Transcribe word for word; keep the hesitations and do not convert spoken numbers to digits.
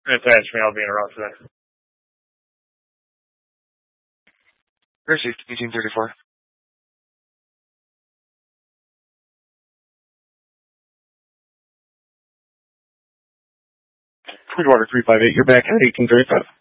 Thanks for me. I'll be in a route today. Received, eighteen thirty-four. Clearwater three five eight, you're back at eighteen thirty-five.